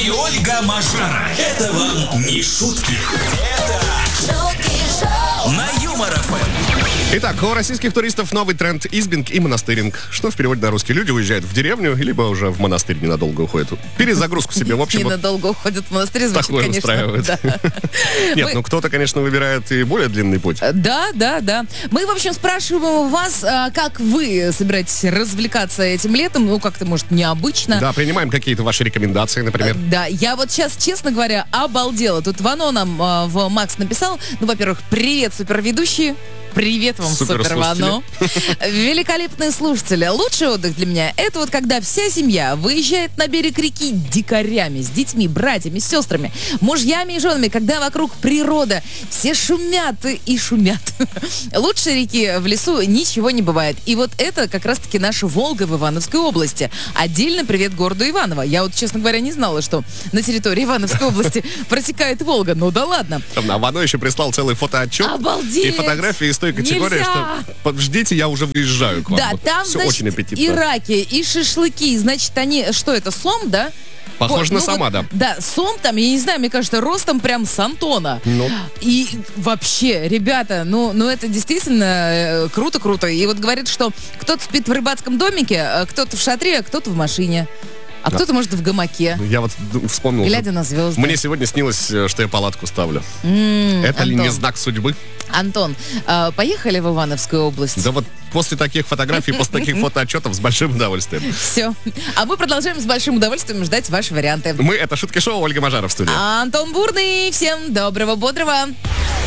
и Ольга Мажара. Это вам не шутки. Это шутки шоу на Юмор ФМ. Итак, у российских туристов новый тренд избинг и монастыринг. Что в переводе на русский? Люди уезжают в деревню, либо уже в монастырь ненадолго уходят. Перезагрузку себе, в общем. Ненадолго уходят в монастырь, звучит, Такое конечно. устраивает. Да. Нет, ну кто-то, конечно, выбирает и более длинный путь. Да. Мы, в общем, спрашиваем у вас, как вы собираетесь развлекаться этим летом, ну, как-то, может, необычно. Да, принимаем какие-то ваши рекомендации, например. Да, я вот сейчас, честно говоря, обалдела. Тут Вано нам в Макс написал, ну, во-первых, привет, суперведущие. Привет вам, Супер Вано. Великолепные слушатели. Лучший отдых для меня — это вот когда вся семья выезжает на берег реки дикарями, с детьми, братьями, сестрами, мужьями и женами, когда вокруг природа, все шумят и шумят. Лучше реки в лесу ничего не бывает. И вот это как раз-таки наша Волга в Ивановской области. Отдельно привет городу Иваново. Я вот, честно говоря, не знала, что на территории Ивановской области протекает Волга. Ну да ладно. Там Вано еще прислал целый фотоотчет. Обалдеть! И фотографии из той категории, что ждите, я уже выезжаю к вам. Да, Вот там, все значит, очень аппетитно. и раки, и шашлыки. Значит, они, что это, сом, да? Похоже на сома, да. Да, сом там, я не знаю, мне кажется, ростом прям с Антона. Ну. И вообще, ребята, ну это действительно круто. И вот говорит, что кто-то спит в рыбацком домике, кто-то в шатре, а кто-то в машине. А кто-то, может, в гамаке. Я вот вспомнил. Глядя на звезды. Мне сегодня снилось, что я палатку ставлю. Это ли не Антон. знак судьбы? Антон, поехали в Ивановскую область? Да вот после таких фотографий, после таких фотоотчетов с большим удовольствием. Все. А мы продолжаем с большим удовольствием ждать ваши варианты. Мы — это Шутки Шоу, Ольга Мажара в студии. Антон Бурный. Всем доброго, бодрого.